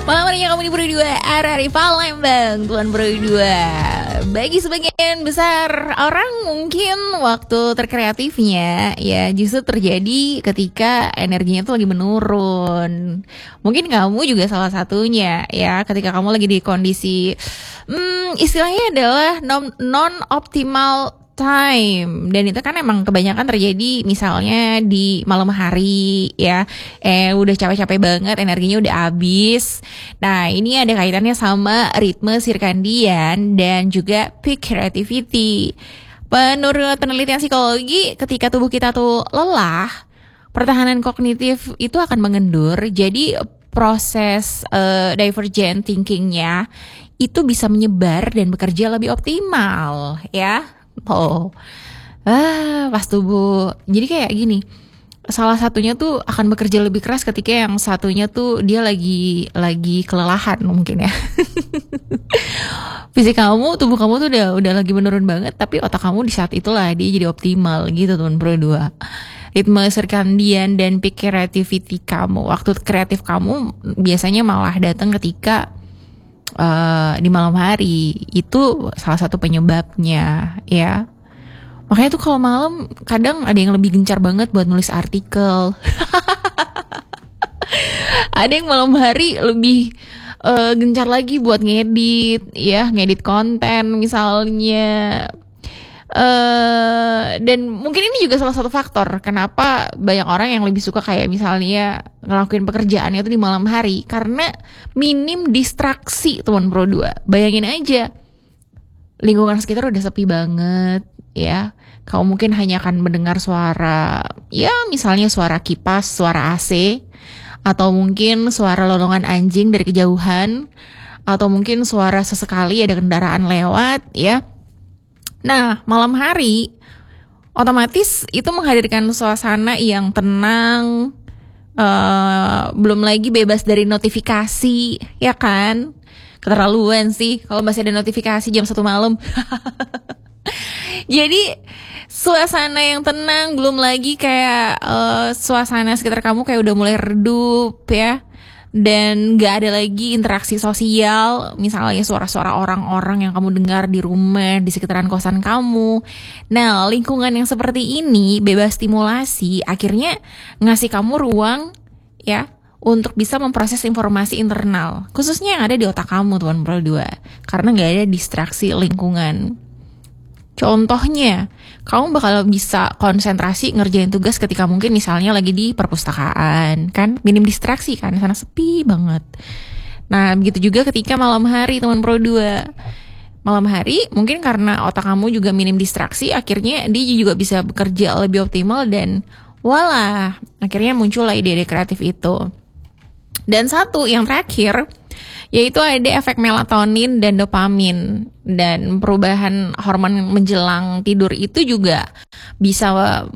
Malam harinya kamu di Berdua Arari Palembang, Tuan Berdua. Bagi sebagian besar orang mungkin waktu terkreatifnya ya justru terjadi ketika energinya tuh lagi menurun. Mungkin kamu juga salah satunya ya, ketika kamu lagi di kondisi istilahnya adalah non optimal time, dan itu kan emang kebanyakan terjadi misalnya di malam hari ya, udah capek-capek banget, energinya udah habis. Nah ini ada kaitannya sama ritme sirkadian dan juga peak creativity. Menurut penelitian psikologi, ketika tubuh kita tuh lelah, pertahanan kognitif itu akan mengendur, jadi proses divergent thinkingnya itu bisa menyebar dan bekerja lebih optimal ya. Pas tubuh. Jadi kayak gini, salah satunya tuh akan bekerja lebih keras ketika yang satunya tuh dia lagi kelelahan mungkin ya. Fisik kamu, tubuh kamu tuh udah lagi menurun banget, tapi otak kamu di saat itulah dia jadi optimal gitu teman berdua. Ritme circadian dan peak creativity kamu, waktu kreatif kamu biasanya malah datang ketika di malam hari. Itu salah satu penyebabnya ya. Makanya tuh kalau malam kadang ada yang lebih gencar banget buat nulis artikel. Ada yang malam hari lebih gencar lagi buat ngedit ya, ngedit konten misalnya. Dan mungkin ini juga salah satu faktor kenapa banyak orang yang lebih suka kayak misalnya ngelakuin pekerjaannya itu di malam hari, karena minim distraksi teman pro 2. Bayangin aja, lingkungan sekitar udah sepi banget ya. Kamu mungkin hanya akan mendengar suara, ya misalnya suara kipas, suara AC, atau mungkin suara lolongan anjing dari kejauhan, atau mungkin suara sesekali ada kendaraan lewat ya. Nah, malam hari otomatis itu menghadirkan suasana yang tenang, belum lagi bebas dari notifikasi, ya kan? Keterlaluan sih kalau masih ada notifikasi jam 1 malam. Jadi suasana yang tenang, belum lagi kayak suasana sekitar kamu kayak udah mulai redup ya. Dan gak ada lagi interaksi sosial, misalnya suara-suara orang-orang yang kamu dengar di rumah, di sekitaran kosan kamu. Nah, lingkungan yang seperti ini, bebas stimulasi, akhirnya ngasih kamu ruang ya untuk bisa memproses informasi internal, khususnya yang ada di otak kamu, Tuan Bro 2, karena gak ada distraksi lingkungan. Contohnya, kamu bakal bisa konsentrasi ngerjain tugas ketika mungkin misalnya lagi di perpustakaan, kan minim distraksi kan, sana sepi banget. Nah, begitu juga ketika malam hari, teman Pro 2. Malam hari mungkin karena otak kamu juga minim distraksi, akhirnya dia juga bisa bekerja lebih optimal dan walah, akhirnya muncullah ide-ide kreatif itu. Dan satu yang terakhir, yaitu ada efek melatonin dan dopamin, dan perubahan hormon menjelang tidur itu juga bisa